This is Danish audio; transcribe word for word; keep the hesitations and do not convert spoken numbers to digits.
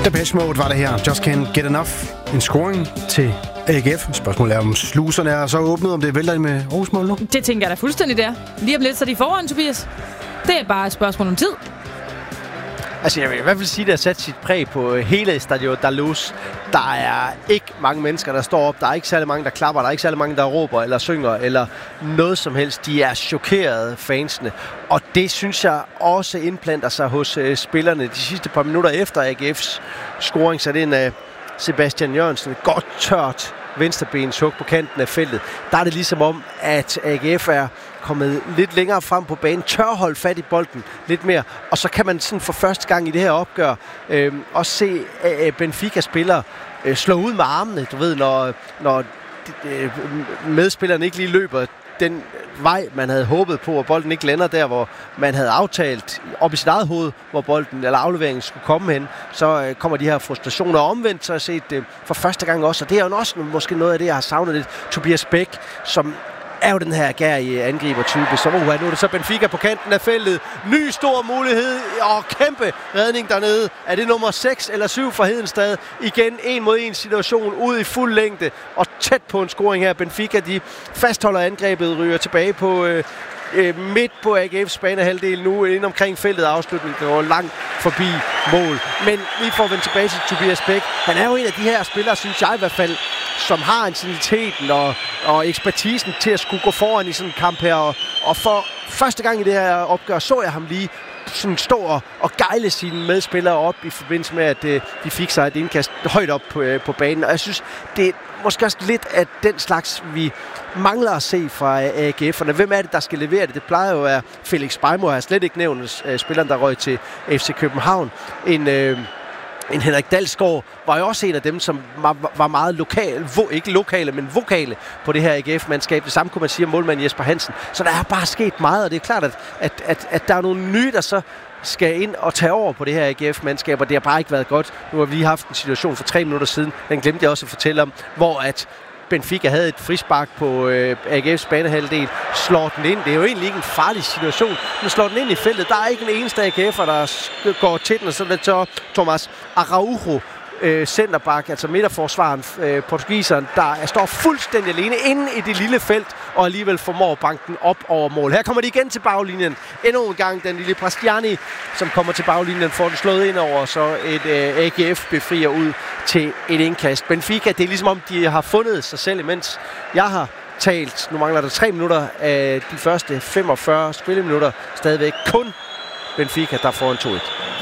Depeche Mode var det her. Just Can't Get Enough. En scoring til A G F. Spørgsmålet er, om sluserne er så åbnet, om det vælter med Aarhus mål nu? Det tænker jeg da fuldstændig der. Lige om lidt, så er de foran, Tobias. Det er bare et spørgsmål om tid. Altså, jeg vil i hvert fald sige, at det har sat sit præg på hele Stadion Dalus. Der er ikke mange mennesker, der står op. Der er ikke særlig mange, der klapper. Der er ikke særlig mange, der råber eller synger eller noget som helst. De er chokerede, fansene. Og det synes jeg også indplanter sig hos uh, spillerne. De sidste par minutter efter A G F's scoring, så det er en uh, Sebastian Jørgensen. Et godt tørt venstrebens hug på kanten af feltet. Der er det ligesom om, at A G F er kommet lidt længere frem på banen, tør holde fat i bolden lidt mere, og så kan man sådan for første gang i det her opgør øh, også se øh, Benfica-spillere øh, slå ud med armene, du ved, når, når øh, medspillerne ikke lige løber den vej, man havde håbet på, og bolden ikke lander der, hvor man havde aftalt op i sit eget hoved, hvor bolden eller afleveringen skulle komme hen, så øh, kommer de her frustrationer omvendt, så har jeg set det øh, for første gang også, og det er jo også måske noget af det, jeg har savnet lidt. Tobias Bæk, som er jo den her gærige angribertype. Så uh, nu er det så Benfica på kanten af feltet. Ny stor mulighed og kæmpe redning dernede. Er det nummer seks eller syv for Hedenstad? Igen en mod en situation ud i fuld længde og tæt på en scoring her. Benfica, de fastholder angrebet, ryger tilbage på øh, øh, midt på A G F's banehalvdel nu, ind omkring feltet. Afslutningen går langt forbi mål. Men lige for at vende tilbage til Tobias Bæk. Han er jo en af de her spillere, synes jeg i hvert fald, som har intensiteten og, og ekspertisen til at skulle gå foran i sådan en kamp her. Og, og for første gang i det her opgør, så jeg ham lige sådan stå og, og gejle sine medspillere op i forbindelse med, at øh, de fik sig et indkast højt op på, øh, på banen. Og jeg synes, det er måske også lidt af den slags, vi mangler at se fra A G F'erne. Hvem er det, der skal levere det? Det plejer jo at være Felix Beimo. Jeg har slet ikke nævnt øh, spilleren, der røg til F C København. En... Øh, En Henrik Dalsgaard var jo også en af dem, som var meget lokal, vo, ikke lokale, men vokale på det her A G F-mandskab. Det samme kunne man sige om målmand Jesper Hansen. Så der er bare sket meget, og det er klart, at, at, at, at der er nogle nye, der så skal ind og tage over på det her A G F-mandskab, og det har bare ikke været godt. Nu har vi lige haft en situation for tre minutter siden, den glemte jeg også at fortælle om, hvor at Benfica havde et frispark på øh, A G F's banehalvdel, slår den ind. Det er jo egentlig ikke en farlig situation, men slår den ind i feltet. Der er ikke en eneste A G F'er, der går til den, og så er det så Thomas Araujo, øh, centerback, altså midterforsvaren, øh, portugiseren, der står fuldstændig alene inde i det lille felt, og alligevel formår banken op over mål. Her kommer de igen til baglinjen. Endnu en gang den lille Prastiani, som kommer til baglinjen, får den slået ind over, så et øh, A G F befrier ud til et indkast. Benfica, det er ligesom om, de har fundet sig selv, imens jeg har talt. Nu mangler der tre minutter af de første femogfyrre spilleminutter. Stadigvæk kun Benfica, der får en to et.